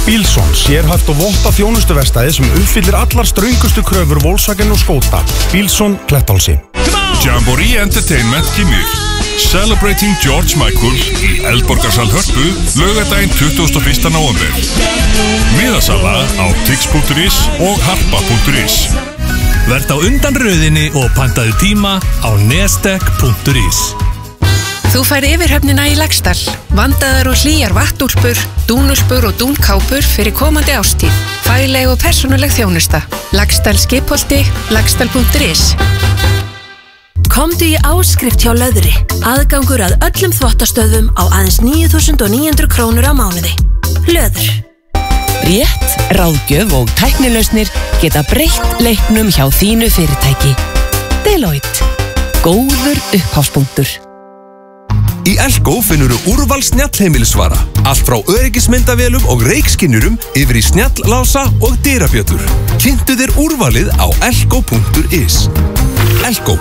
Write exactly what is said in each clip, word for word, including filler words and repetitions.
Bílson, sérhæft og votta þjónustuverstaði sem uppfyllir allar ströngustu kröfur Volkswagen og Skoda. Bílson, Klettálsi. Jamboree Entertainment kynir Celebrating George Michael í Eldborgarsal Hörpu laugardaginn tuttugasta og fyrsta nóvember. Miðasala á tix punktur is og harpa punktur is. Verð á undan röðinni og pantaðu tíma á nestek punktur is. Þú fær yfirhöfnina í Laxdal, vandaðar og hlýjar vattúlpur, dúnúlpur og dúnkápur fyrir komandi ástíð. Fagleg og persónuleg þjónusta. Laxdal Skipholti, laxdal punktur is. Komdu í áskrift hjá Löðri. Aðgangur að öllum þvottastöðvum á aðeins níu þúsund níu hundruð krónur á mánuði. Löður. Rétt, ráðgjöf og tæknilausnir geta breytt leiknum hjá þínu fyrirtæki. Deloitte. Góður upphafspunktur. Í Elko finnurðu úrval snjallheimilisvara. Allt frá öryggismyndavélum og reykskynjurum yfir í snjalllása og dyrabjötur. Kynntu þér úrvalið á elko punktur is. Elko.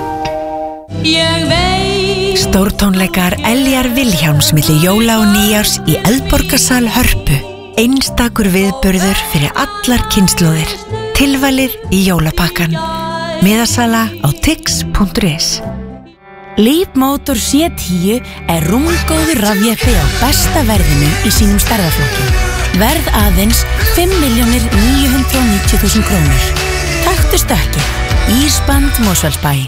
Stórtónleikar Eljar Vilhjálms milli jóla og nýjárs í Eldborgarsal Hörpu. Einstakur viðburður fyrir allar kynslóðir. Tilvalir í jólapakkan. Miðasala á tix punktur is. Leapmotor C tíu er rúmgóður rafjeppi á besta verðinu í sínum stærðarflokki. Verð aðeins fimm milljónir níu hundruð og níutíu þúsund krónur. Taktu stökki. Ísband Mosfellsbæ.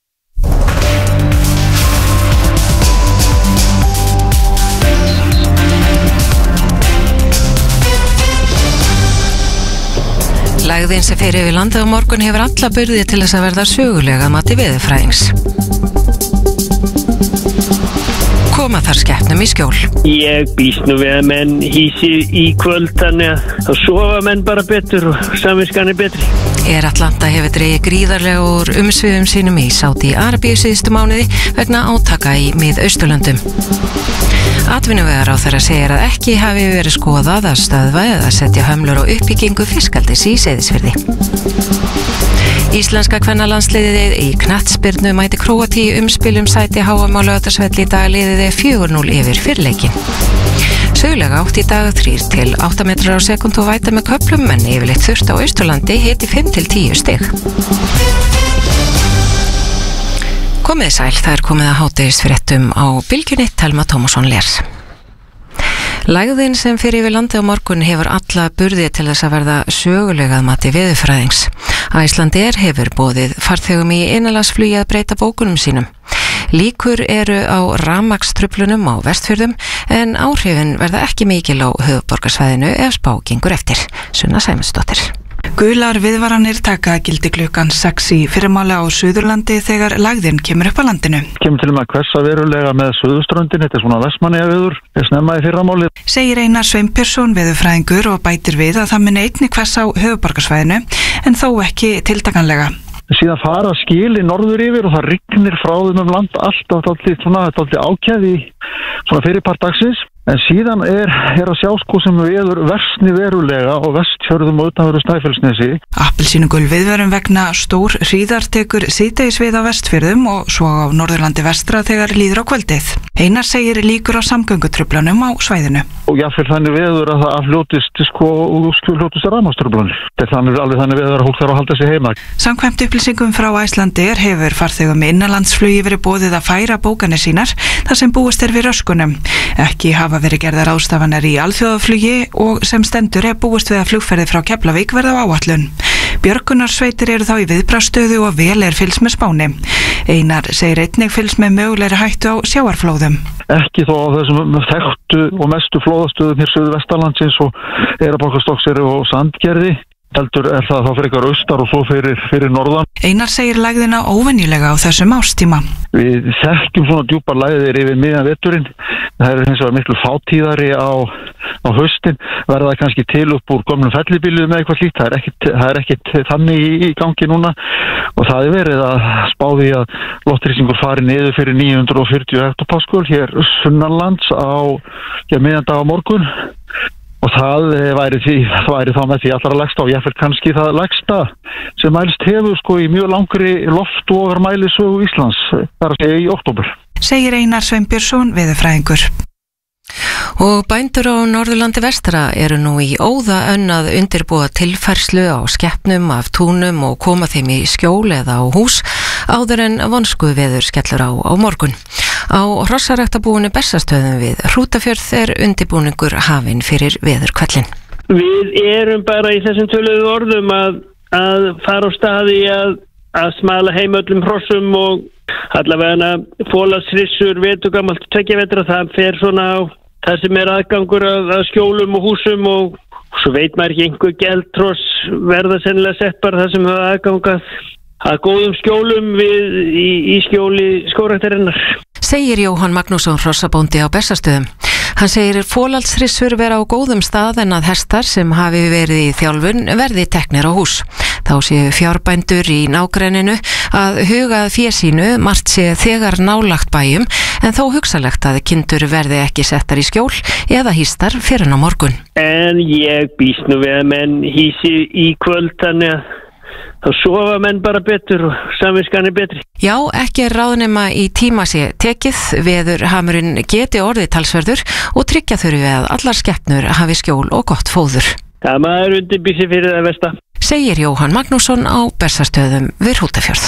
Lægðin sem fer yfir landið á morgun hefur alla burði til þess að verða sögulega að mati veðurfræðings. Koma þar skepnum í skjól. Ég býst nú við að menn hísi í kvöld þannig að þá sofa menn bara betur og samviskan er betri. Air Atlanta hefur dregið gríðarlega úr umsvifum sínum í Sádi Arabíu síðustu mánuði vegna átaka í Mið-Austurlöndum. Atvinnuvegaráðherra segir að ekki hafi verið skoðað að stöðva eða setja hömlur á uppbyggingu fiskeldis í Seyðisfirði. Íslenska kvennalandsliðið í knattspyrnu mæti Króatíu umspilum sæti H M á Laugardalsvelli í dag, liðið fjögur núll yfir fyrir leikinn. Sögulega átt í dag þrír til átta metrar á sekúndu og væta með köflum en yfirleitt þurrt á Austurlandi hiti fimm til tíu stig. Komið sæl, það er komið að hádegisfréttum á Bylgjunni, Telma Tómasson les. Lægðin sem fyrir yfir landi á morgun hefur alla burði til þess að verða sögulega að mati veðurfræðings. Icelandair hefur boðið farþegum í innanlandsflugi að breyta bókunum sínum. Líkur eru á rafmagnstruflunum á Vestfjörðum en áhrifin verða ekki mikil á höfuðborgarsvæðinu ef spá gengur eftir. Sunna Sæmundsdóttir. Gular viðvaranir taka gildi klukkan sex í fyrramáli á Suðurlandi þegar lægðin kemur upp á landinu. Kemur til með að hvessa verulega með Suðurströndin, þetta er svona Vestmannaeyjaveður, er snemma í fyrramáli. Segir Einar Sveinbjörnsson veðurfræðingur og bætir við að það muni einnig hvessa á höfuðborgarsvæðinu en þó ekki tiltakanlega. Síðan fara skili norður yfir og það rignir frá þeim um land allt og þetta er ákjæði svona fyrirpart dagsins. En síðan er, er að sjá sko sem veður versni verulega og Vestfjörðum og utanverðu Snæfellsnesi. Appelsínugul viðvörun vegna stór hríðar tekur síðdegis við á Vestfjörðum og svo á Norðurlandi vestra þegar líður á kvöldið. Einar segir líkur á samgöngutruflunum á svæðinu. Og jáfnvel þannig veður að það fljótist sko fljótist rafmagnstruflanir. Þetta er alveg þannig veður að fólk þarf að halda sig heima. Samkvæmt upplýsingum frá Icelandair hefur farþegum innanlandsflugi verið boðið að færa bókanir sínar þar sem búist er við röskunum. Ekki hafa verið gerðar ráðstafanir í alþjóðaflugi og sem stendur er búist við að flugferði frá Keflavík verða á áætlun. Björgunarsveitir eru þá í viðbragðsstöðu og vel er fylgst með spáni. Einar segir einnig fylgst með mögulegri hættu á sjávarflóðum. Ekki þó á þessum þekktu og mestu flóðastöðum hér Suðvesturlandsins og Eyrarbakkastokksseyri og Sandgerði. Heldur er það þá fyrir ykkur austar og svo fyrir, fyrir norðan. Einar segir lægðina óvenjulega á þessum ástíma. Við þekkjum svona djúpar lægðir yfir miðjan veturinn. Það er hins vegar miklu fátíðari á, á haustin. Verða kannski til upp úr gömlum fellibílum með eitthvað slíkt. Það er ekkit, það er ekkit þannig í, í gangi núna. Og það er verið að spá því að loftþrýstingur fari niður fyrir níu hundruð fjörutíu hektopascal hér sunnanlands á miðjan dag á morgun. Og það væri, því, það væri þá með því allra lægsta og ég fyrir kannski það lægsta sem mælst hefur sko í mjög langri loftvogarmælisögu Íslands, þar að segja í október. Segir Einar Sveinbjörnsson veðurfræðingur. Og bændur á Norðurlandi vestra eru nú í óða önn að undirbúa tilfærslu á skepnum af túnum og koma þeim í skjól eða á hús áður en vonsku veður skellur á á morgun. Á hrossaræktabúinu Bessastöðum við Hrútafjörð er undirbúningur hafinn fyrir veðurkvellin. Við erum bara í þessum töluðu orðum að, að fara á staði að, að smala heim öllum hrossum og allavega fólasrissur, veturgamalt tveggja vetra, það fer svona á það sem er aðgangur að, að skjólum og húsum og svo veit maður ekki einhver geldtross verða sennilega sett bara það sem hafa aðgangað að góðum skjólum við í, í skjóli skógræktarinnar. Segir Jóhann Magnússon hrossabóndi á Bessastöðum. Hann segir fólaldsrissur vera á góðum stað en að hestar sem hafi verið í þjálfun verði teknir á hús. Þá séu fjárbændur í nágrenninu að hugað fésínu margt sé þegar nálagt bæjum en þó hugsalegt að kindur verði ekki settar í skjól eða hýstar fyrir á morgun. En ég býst nú við að menn hýsi í kvöld þannig að þá sofa menn bara betur og samviskan er betri. Já, ekki er ráðnema í tíma sé tekið, veðurhamurinn geti orðið talsverður og tryggja þurfi að allar skepnur hafi skjól og gott fóður. Það maður undirbýr sig fyrir það versta. Segir Jóhann Magnússon á Bessastöðum við Hrútafjörð.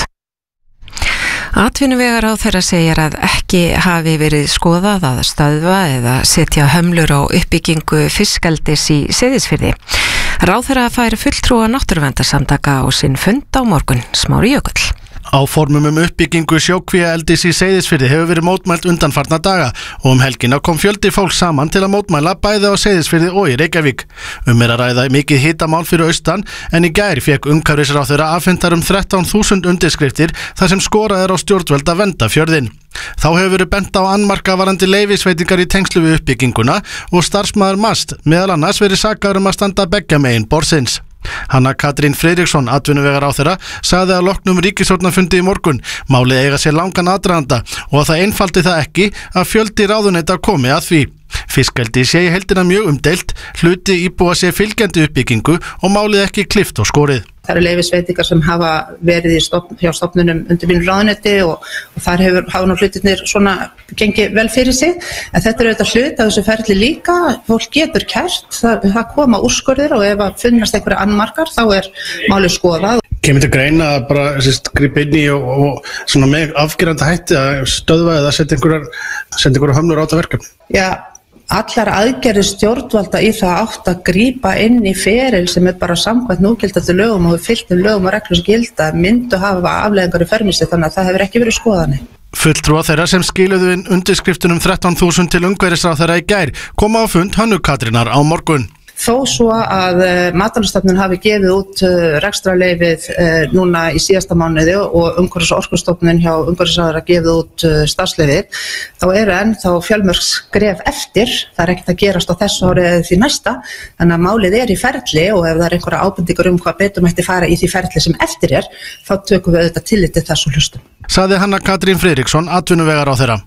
Atvinnuvegar á þeirra segir að ekki hafi verið skoðað að stöðva eða setja hömlur á uppbyggingu fiskeldis í Seyðisfirði. Ráðherra fær fulltrúa náttúruverndarsamtaka á sinn fund á morgun, Smári Jökull. Áformum um uppbyggingu sjókvíaeldis í Seyðisfirði hefur verið mótmælt undanfarna daga og um helgina kom fjöldi fólks saman til að mótmæla bæði á Seyðisfirði og í Reykjavík. Um er að ræða mikið hitamál fyrir austan en í gær fékk umhverfisráðherra afhentar um þrettán þúsund undirskriftir þar sem skorað er á stjórnvöld að vernda fjörðinn. Þá hefur verið bent á annmarka varandi leyfisveitingar í tengslu við uppbygginguna og starfsmaður MAST meðal annars verið sakaður um að standa beggja megin borðsins. Hanna Katrín Friðriksson, atvinnuvegaráðherra, sagði að loknum ríkisstjórnarfundi í morgun málið eiga sér langan aðdraganda og að það einfaldi það ekki að fjöldi ráðuneyta komi að því. Fiskeldi sé í heildina mjög umdeilt, hluti íbúa sé fylgjandi uppbyggingu og málið ekki klift og skorið. Það eru leyfisveitingar sem hafa verið í stofn, hjá stofnunum undir mínu ráðuneyti og, og þar hefur hafa nú hlutirnir svona gengið vel fyrir sig. En þetta er auðvitað hlut af þessu ferli líka, fólk getur kært, það, það koma úrskurðir og ef að finnast einhverja annmarkar þá er málið skoðað. Kemur til greina að bara sérst, gripa inn í og, og svona með afgerandi hætti að stöðva eða setja einhverjar, setja einhverjar hömlur á þetta verkefni? Já. Allar aðgerðir stjórnvalda í það átt að grípa inn í feril sem er bara samkvæmt núgildandi lögum og fylgtum lögum og reglum sem gilda myndu hafa afleiðingar í för með sér þannig að það hefur ekki verið skoðanir. Fulltrúa þeirra sem skiluðu inn undirskriftunum þrettán þúsund til umhverfisráðherra í gær koma á fund Hönnu Katrínar á morgun. Þó svo að uh, Matvælastofnun hafi gefið út uh, rekstrarleyfið uh, núna í síðasta mánuði og Umhverfis- og orkustofnun hjá umhverfisráðherra gefið út uh, starfsleyfið, þá eru enn þá fjölmörg skref eftir, það er ekkert að gerast á þessu ári eða því næsta, þannig að málið er í ferli og ef það er einhverja ábendingar um hvað betur mætti fara í því ferli sem eftir er, þá tökum við auðvitað tillit til þessu hlustum. Sagði Hanna Katrín Friðriksson, atvinnuvegaráðherra.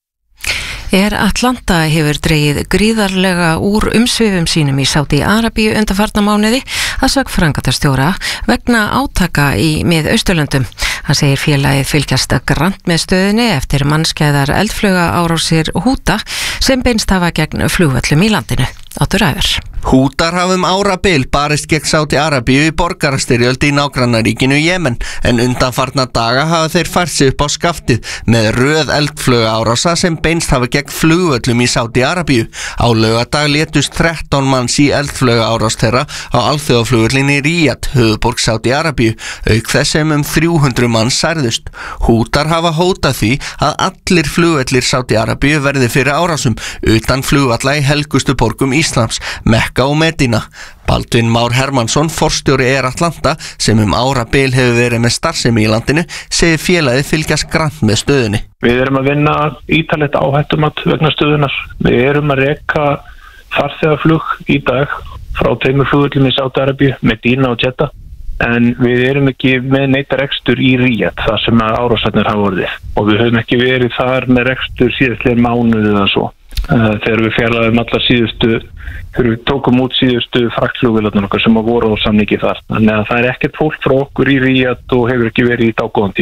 Er Atlanta hefur dregið gríðarlega úr umsvifum sínum í Sádi-Arabíu undanfarna mánuði að sögn framkvæmdastjóra vegna átaka í Mið-Austurlöndum. Hann segir félagið fylgjast grannt með stöðinni eftir mannskæðar eldfluga árásir Húta sem beinst hafa gegn flugvöllum í landinu. Áttur Ævar. Hútar hafa um árabil barist gegn Sádi-Arabíu í borgarastyrjöld í nágrannaríkinu Jemen en undanfarna daga hafa þeir fært sig upp á skaftið með röð eldfluga árása sem beinst hafa gegn flugvöllum í Sádi-Arabíu. Á laugardag létust þrettán manns í eldfluga árás þeirra á alþjóðaflugvöllinni Ríad, höfuðborg Sádi-Arabíu, auk þess sem um þrjú hundruð manns særðust. Hútar hafa hótað því að allir flugvellir Sádi-Arabíu verði fyrir árásum utan flugvalla í helgustu borgum Íslams, Mekka og Medina. Baldvin Már Hermannsson, forstjóri Air Atlanta, sem um árabil hefur verið með starfsemi í landinu, segir félagið fylgjast grannt með stöðunni. Við erum að vinna ítarlegt áhættumat vegna stöðunar. Við erum að reka farþegaflug í dag frá tveimur flugvöllum í Sádi-Arabíu, Medina og Jeddah. En við erum ekki með neitt rekstur í Ríad, þar sem árásarnir hafa orðið. Og við höfum ekki verið þar með rekstur síðastlega mánuðið eða svo. Þegar við fjarlæðum allar síðustu, þegar við tókum út síðustu fraktflugvélarnar okkar sem að voru á samningi þar. Þannig að það er ekkert fólk frá okkur í Ríad og hefur ekki verið í dágóðan tíma.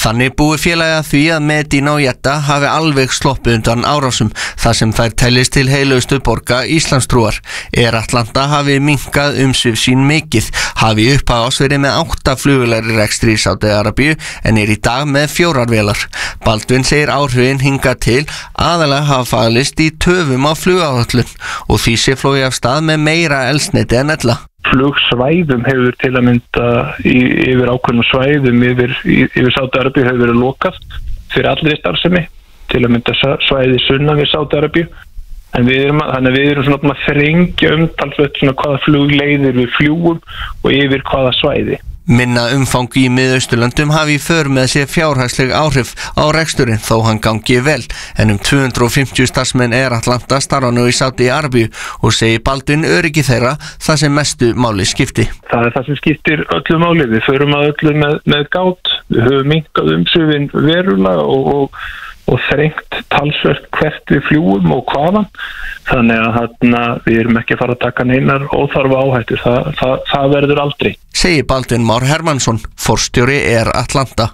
Þannig búi félagi að því að Medina og Jeddah hafi alveg sloppið undan árásum þar sem þær teljist til heilugustu borga Íslandstrúar. Air Atlanta hafi minnkað umsvif sín mikið, hafi upphaf ásverið með átta flugvélar í rekstri í Sádi-Arabíu en er í dag með fjórar vélar. Baldvin segir áhrifin hingað til aðalega hafa falist í töfum á flugáætlun og því sé flói af stað með meira eldsneyti en ella. Flugsvæðum hefur til að mynda í, yfir ákveðnum svæðum yfir, yfir Sádi-Arabíu hefur verið lokað fyrir allri starfsemi, til að mynda svæði sunnan við Sádi-Arabíu. En við erum, þannig að við erum svona að þrengja umtalsvert svona hvaða flugleiðir við fljúum og yfir hvaða svæði. Minna umfang í Miðausturlöndum hafi í för með sér fjárhagsleg áhrif á reksturinn þó hann gangi vel, en um tvö hundruð og fimmtíu starfsmenn Air Atlanta starfa nú í Sádi-Arabíu og segir Baldvin öryggi þeirra það sem mestu máli skipti. Það er það sem skiptir öllu máli. Við förum að öllu með, með gát, við höfum minnkað umsvifin verulega og, og, og þrengt talsvert hvert við fljúum og hvaðan. Þannig að þarna, við erum ekki að fara að taka neinar óþarfa áhættu, það, það, það verður aldrei. Segir Baldvin Már Hermannsson, forstjóri Air Atlanta.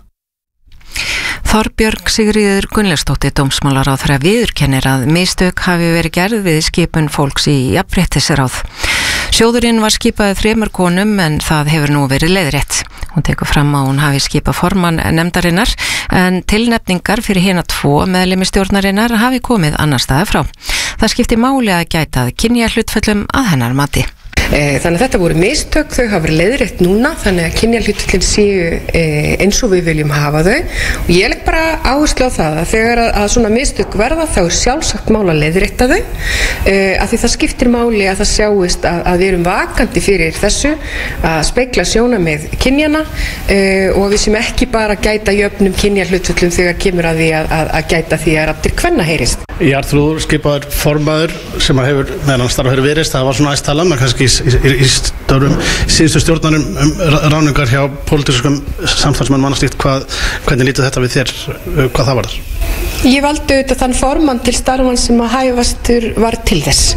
Þorbjörg Sigríður Gunnlaugsdóttir dómsmálaráðherra viðurkennir að mistök hafi verið gerð við skipun fólks í jafnréttisráð. Sjóðurinn var skipaði þremur konum en það hefur nú verið leiðrétt. Hún tekur fram að hún hafi skipað formann nefndarinnar en tilnefningar fyrir hina tvo meðlimi stjórnarinnar hafi komið annar staðar frá. Það skipti máli að gæta að kynja hlutföllum að hennar mati. Þannig að þetta voru mistök, þau hafa verið leiðrétt núna, þannig að kynjahlutföllin séu eins og við viljum hafa þau og ég legg bara áherslu á það að þegar að svona mistök verða þá er sjálfsagt mál að leiðrétta þau af því það skiptir máli að það sjáist að, að við erum vakandi fyrir þessu að spegla sjónarmið kynjana og við sem ekki bara gæta jöfnum kynjahlutföllum þegar kemur að því að, að, að gæta því að raddir kvenna heyrist. Jarþrúður skipaður formaður sem að hefur meðan starf hefur verið, það var svona æstala, maður kannski í, í, í störum síðustu stjórnarum um ráningar hjá pólitískum samstarfsmenn mann slíkt, hvað, hvernig lítið þetta við þér, hvað það var þar? Ég valdi auðvitað þann formann til starfan sem að hæfastur var til þess.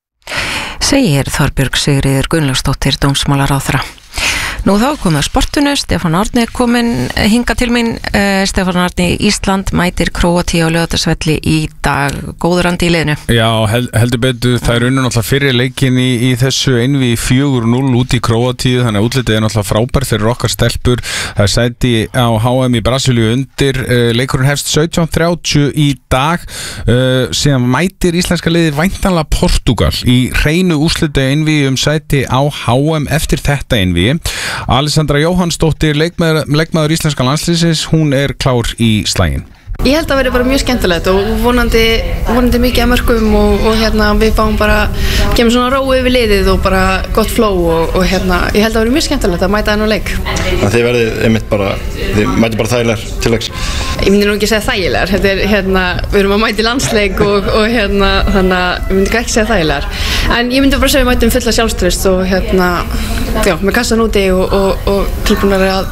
Segir Þorbjörg Sigríður Gunnlaugsdóttir dómsmálaráðherra. Nú þá komið á sportinu, Stefán Árni er komin hinga til mín. uh, Stefán Árni, Ísland mætir Króatíu á Laugardalsvelli í dag, góður andi í liðinu. Já, held, heldur betur, það er unnu náttúrulega fyrir leikin í, í þessu einví fjögur núll út í Króatíu, þannig að útlitið er náttúrulega frábær fyrir okkar stelpur. Það er sæti á H M í Brasilíu undir, uh, leikurinn hefst sautján þrjátíu í dag, uh, síðan mætir íslenska liðið væntanlega Portúgal í hreinu úrslitið einví um sæti á H M eftir þetta einví. Alessandra Jóhannsdóttir, leikmaður, leikmaður íslenska landsliðsins, hún er klár í slaginn. Ég held að vera bara mjög skemmtilegt og vonandi, vonandi mikið að mörgum og, og hérna við fáum bara, kemur svona ró yfir liðið og bara gott flow og, og hérna ég held að vera mjög skemmtilegt að mæta þennan leik. Þið verðið einmitt bara, þið mæti bara þægilegar til leiks? Ég myndi nú ekki segja þægilegar, þetta er hérna, við erum að mæti landsleik og, og hérna þannig að ég myndi ekki segja þægilegar. En ég myndi bara segja við mætum fulla sjálfstraust og hérna, já, með kassan úti og, og, og tilbúnar að,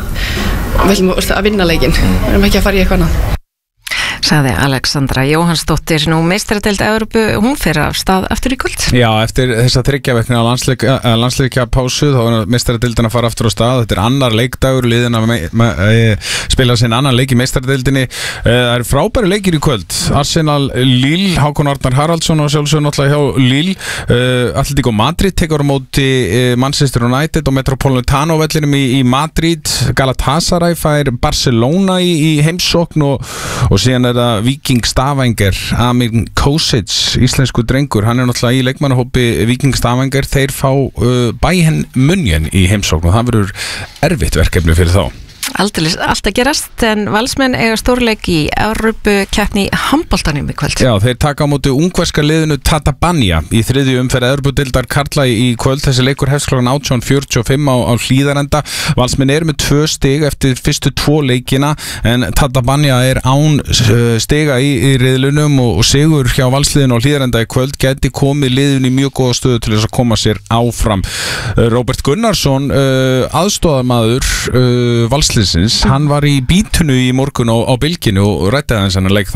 að vinna leikinn, við erum ekki að fara í eitthvað annað. Sagði Alexandra Jóhannsdóttir. Nú meistaradeild Evrópu, hún fer af stað aftur í kvöld. Já, eftir þessa þriggja vegna landsleikja pásu þá er meistaradeildin að fara aftur á stað. Þetta er annar leikdagur, liðin að spila sinn annan leik í meistaradeildinni. Það er frábæri leikir í kvöld. Arsenal Lille, Hákon Arnar Haraldsson og sjálfsögur náttúrulega hjá Lille. Atletico Madrid tekur á móti Manchester United og Metropolitano vellinum í, í Madrid. Galatasaray fær Barcelona í, í heimsókn og, og síðan er það Víking Stavanger, Amin Kosic, íslensku drengur, hann er náttúrulega í leikmannahópi Víking Stavanger, þeir fá uh, Bayern München í heimsókn og það verður erfitt verkefni fyrir þá. Aldrei allt að gerast, en Valsmenn eiga stórleik í Evrópukeppni í handboltanum í kvöld. Já, þeir taka á móti ungverska liðinu Tatabania í þriðju umferð Evrópudeildar karla í kvöld. Þessi leikur hefst klokkan átján fjörutíu og fimm á, á Hlíðarenda. Valsmenn er með tvö stig eftir fyrstu tvo leikina, en Tatabania er án stiga í, í riðlunum og, og sigur hjá Valsliðinu á Hlíðarenda í kvöld gæti komið liðinu í mjög góða stöðu til þess að koma sér áfram. Róbert Gunnarsson, uh, aðstoðarmaður uh, Valsliðinu, hann var í bítunu í morgun á, á Bylginu og rætti aðeins hennar leik þar.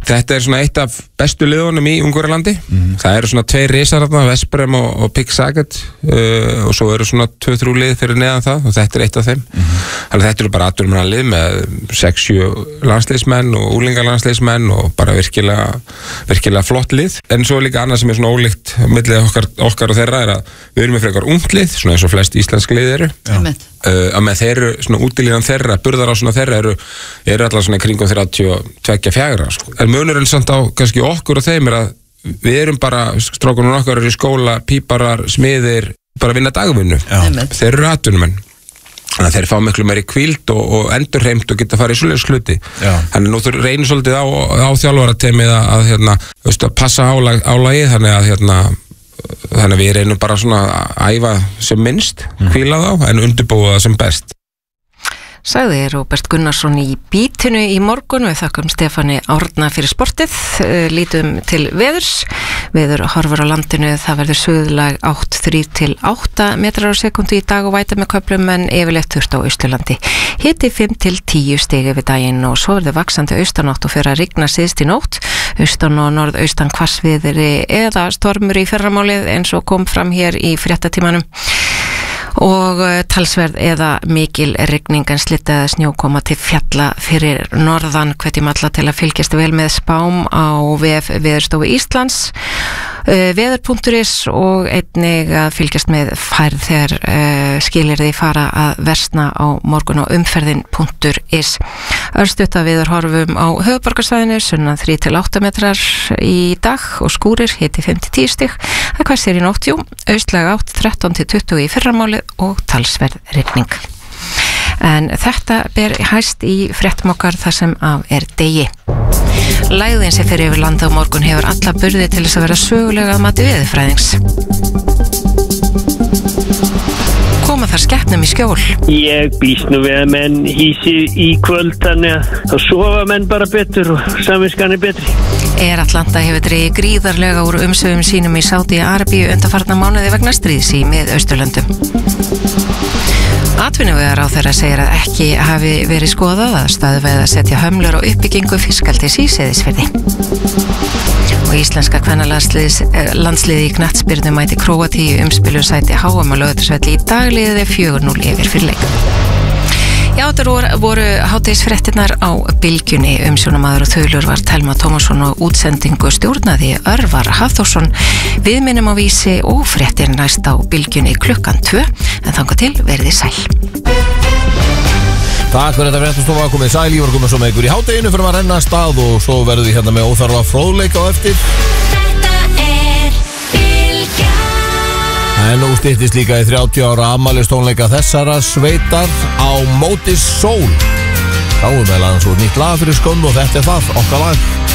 þetta er svona eitt af bestu liðunum í Ungverjalandi. Mm. Það eru svona tveir risar þarna, Vesprem og, og Pik Saget uh, og svo eru svona tvö þrjú lið fyrir neðan það og þetta er eitt af þeim. Mm. Þannig að þetta eru bara atvinnumanna lið með sex sjö landsliðsmenn og úlingalandsliðsmenn og bara virkilega, virkilega flott lið. En svo líka annað sem er svona ólíkt milli okkar, okkar og þeirra er að við erum með frekar ungt lið, svona eins og flest íslensk lið eru. Uh, að með þeirra, svona útilíðan þeirra, burðar á svona þeirra eru, eru allar svona kringum þrjátíu og tvö fjögur sko. En munurinn samt á kannski okkur og þeim er að við erum bara, strákunum okkar eru í skóla, píparar, smiðir, bara vinna dagvinnu. Þeir eru atvinnumenn. Þannig að þeir fá miklu meiri hvíld og, og endurheimt og geta farið í svoleiðis hluti. Þannig nú þú reynir svolítið á, á þjálfarateymið að, að, hérna, veistu, að passa álag, álagið, þannig að hérna, þannig að við reynum bara svona að æfa sem minnst, hvíla þá, en undirbúa það sem best. Sagði Róbert Gunnarsson í Bítinu í morgun. Við þakkum Stefáni Árna fyrir sportið. Lítum til veðurs. Veður horfur á landinu, það verður suðlæg átta þrír til átta metrar á sekundu í dag og væta með köflum en yfirleitt þurft á Austurlandi. Hiti fimm til tíu stig yfir daginn og svo verður vaxandi austanátt og fyrir að rigna síðst í nótt. Austan og norðaustan hvassviðri eða stormur í fyrramálið eins og kom fram hér í fréttatímanum. Og talsverð eða mikil rigning en slita eða snjó koma til fjalla fyrir norðan. Hvetjum alla til að fylgjast vel með spám á vef Veðurstofu Íslands, veður punktur is og einnig að fylgjast með færð þegar uh, skilyrði fara að versna á morgun á umferðin punktur is. Örstutt að veður horfum á höfuðborgarsvæðinu, sunnan þrír til átta metrar í dag og skúrir, hiti fimm til tíu stig. Það hvassir í nótt, jú, austlæg átt þrettán til tuttugu í fyrramálið og talsverð rigning. En þetta ber hæst í fréttum okkar þar sem af er degi. Lægðin sem fyrir yfir landa á morgun hefur alla burði til þess að vera sögulega að mati veðurfræðings. Koma þar skepnum í skjól. Ég býst nú við að menn hísi í kvöld þannig að þá sofa menn bara betur og samviskan er betri. Air Atlanta hefur dregið gríðarlega úr umsvifum sínum í Sádi-Arabíu undanfarna mánuði vegna stríðs í Mið-Austurlöndum. Atvinnuvegaráðherra segir að ekki hafi verið skoðað að stöðvað að setja hömlur og uppbyggingu fiskeldis í Seyðisfirði. Og íslenska kvennalandsliði í knattspyrnu mæti Króatíu umspilu sæti H M á Laugardalsvelli í dag, liðið fjögur núll yfir fyrir leik. Já, þetta voru, voru hádegisfréttirnar á Bylgjunni. Umsjónamaður og þaulur var Telma Tómasson og útsendingu stjórnaði Örvar Hafþórsson. Við minnum á Vísi og fréttir næst á Bylgjunni klukkan tvö, en þangað til verið sæl. Takk fyrir þetta fréttastofa, komið sæl, ég var komið svo með ykkur í hádeginu fyrir að renna að stað og svo verður við hérna með óþarfa fróðleik á eftir. En nú styttist líka í þrjátíu ára afmælistónleika þessara sveitar á móti sól. Þá er meðal annars úr nýtt lag fyrir skömmu og þetta er það, okkar lag.